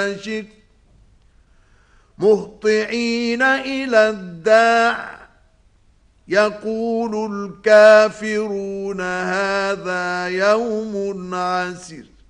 شئت مهطعين إلى الداع يقول الكافرون هذا يوم عسر